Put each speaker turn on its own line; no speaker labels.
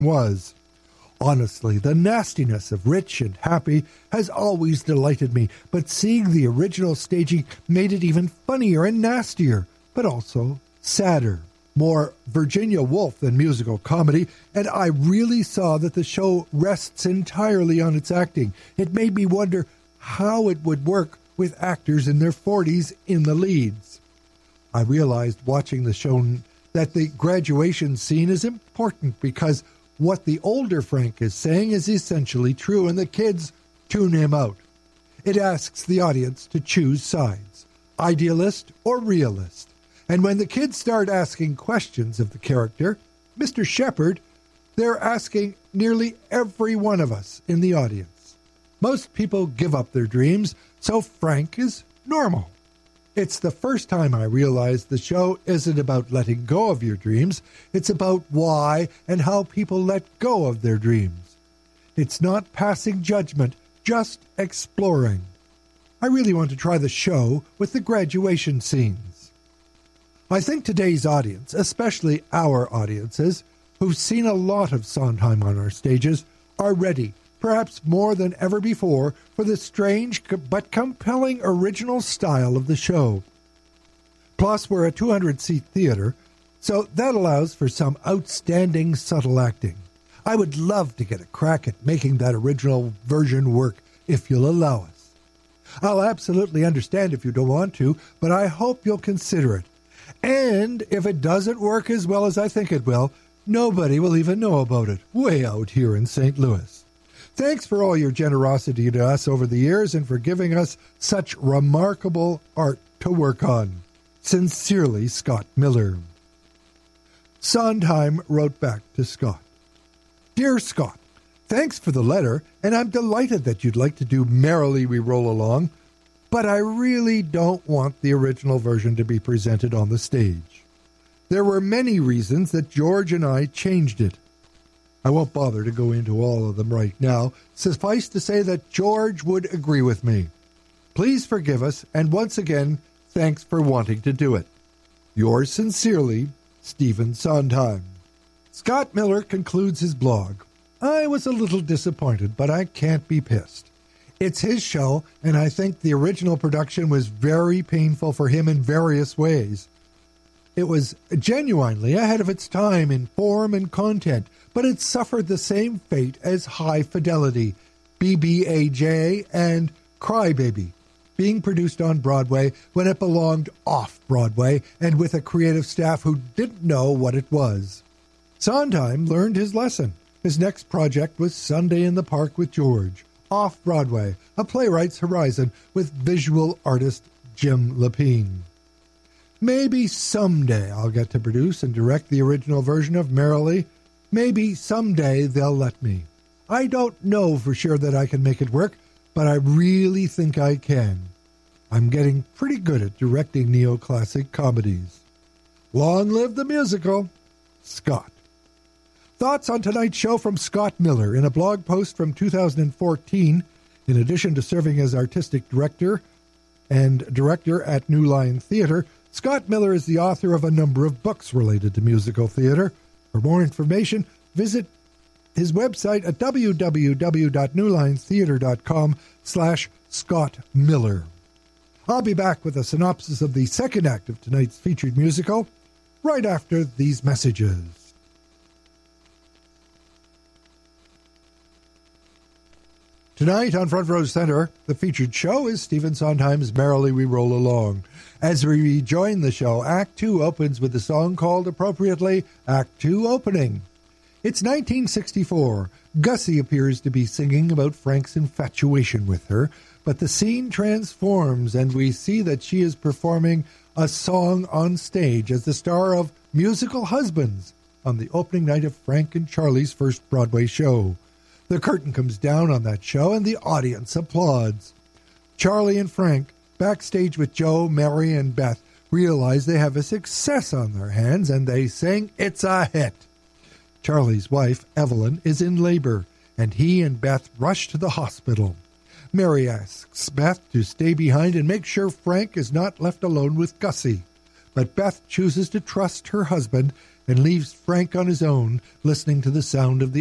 was. Honestly, the nastiness of Rich and Happy has always delighted me, but seeing the original staging made it even funnier and nastier, but also sadder. More Virginia Woolf than musical comedy, and I really saw that the show rests entirely on its acting. It made me wonder how it would work with actors in their 40s in the leads. I realized watching the show that the graduation scene is important because what the older Frank is saying is essentially true, and the kids tune him out. It asks the audience to choose sides, idealist or realist. And when the kids start asking questions of the character, Mr. Shepherd, they're asking nearly every one of us in the audience. Most people give up their dreams, so Frank is normal. It's the first time I realized the show isn't about letting go of your dreams. It's about why and how people let go of their dreams. It's not passing judgment, just exploring. I really want to try the show with the graduation scenes. I think today's audience, especially our audiences, who've seen a lot of Sondheim on our stages, are ready, perhaps more than ever before, for the strange but compelling original style of the show. Plus, we're a 200-seat theater, so that allows for some outstanding subtle acting. I would love to get a crack at making that original version work, if you'll allow us. I'll absolutely understand if you don't want to, but I hope you'll consider it. And if it doesn't work as well as I think it will, nobody will even know about it, way out here in St. Louis. Thanks for all your generosity to us over the years and for giving us such remarkable art to work on. Sincerely, Scott Miller. Sondheim wrote back to Scott. Dear Scott, thanks for the letter, and I'm delighted that you'd like to do Merrily We Roll Along, but I really don't want the original version to be presented on the stage. There were many reasons that George and I changed it. I won't bother to go into all of them right now. Suffice to say that George would agree with me. Please forgive us, and once again, thanks for wanting to do it. Yours sincerely, Stephen Sondheim. Scott Miller concludes his blog. I was a little disappointed, but I can't be pissed. It's his show, and I think the original production was very painful for him in various ways. It was genuinely ahead of its time in form and content, but it suffered the same fate as High Fidelity, BBAJ, and Crybaby, being produced on Broadway when it belonged off-Broadway and with a creative staff who didn't know what it was. Sondheim learned his lesson. His next project was Sunday in the Park with George, off-Broadway, a playwright's horizon with visual artist Jim Lapine. Maybe someday I'll get to produce and direct the original version of Merrily. Maybe someday they'll let me. I don't know for sure that I can make it work, but I really think I can. I'm getting pretty good at directing neoclassic comedies. Long live the musical, Scott. Thoughts on tonight's show from Scott Miller in a blog post from 2014. In addition to serving as artistic director and director at New Line Theatre, Scott Miller is the author of a number of books related to musical theatre. For more information, visit his website at www.newlinetheatre.com/Scott Miller. I'll be back with a synopsis of the second act of tonight's featured musical right after these messages. Tonight on Front Row Center, the featured show is Stephen Sondheim's Merrily We Roll Along. As we rejoin the show, Act 2 opens with a song called appropriately Act 2 Opening. It's 1964. Gussie appears to be singing about Frank's infatuation with her, but the scene transforms and we see that she is performing a song on stage as the star of Musical Husbands on the opening night of Frank and Charlie's first Broadway show. The curtain comes down on that show and the audience applauds. Charlie and Frank, backstage with Joe, Mary, and Beth, realize they have a success on their hands and they sing It's a Hit. Charlie's wife, Evelyn, is in labor, and he and Beth rush to the hospital. Mary asks Beth to stay behind and make sure Frank is not left alone with Gussie. But Beth chooses to trust her husband, and leaves Frank on his own, listening to the sound of the